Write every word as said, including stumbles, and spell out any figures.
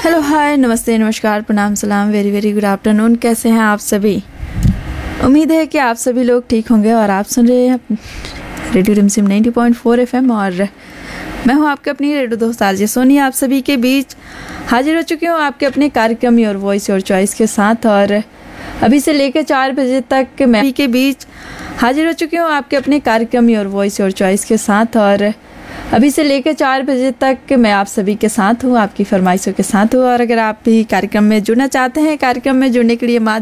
Hello, हाय, नमस्ते, नमस्कार, प्रणाम, सलाम, वेरी वेरी गुड आफ्टरनून। कैसे हैं आप सभी? उम्मीद है कि आप सभी लोग ठीक होंगे और आप सुन रहे हैं रेडियो रिमझिम नब्बे पॉइंट चार एफएम और मैं हूं आपके अपनी रेडियो दोस्त आरजे सोनी। आप सभी के बीच हाजिर हो चुकी हूं आपके अपने कार्यक्रम योर वॉइस योर चॉइस के साथ और अभी से लेकर चार बजे तक मैं के बीच हाजिर हो चुकी हूं आपके अपने कार्यक्रम योर वॉइस योर चॉइस के साथ और अभी से लेकर चार बजे तक मैं आप सभी के साथ हूँ, आपकी फरमाइशों के साथ हूँ। और अगर आप भी कार्यक्रम में जुड़ना चाहते हैं, कार्यक्रम में जुड़ने के लिए